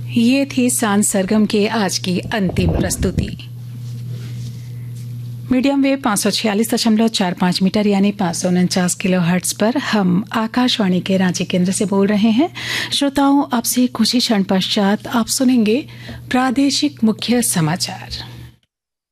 ये थी सांझ सरगम के आज की अंतिम प्रस्तुति। मीडियम वेव 546.45 मीटर यानी 549 किलो हर्ट्ज पर हम आकाशवाणी के रांची केंद्र से बोल रहे हैं। श्रोताओं, अब से कुछ ही क्षण पश्चात आप सुनेंगे प्रादेशिक मुख्य समाचार।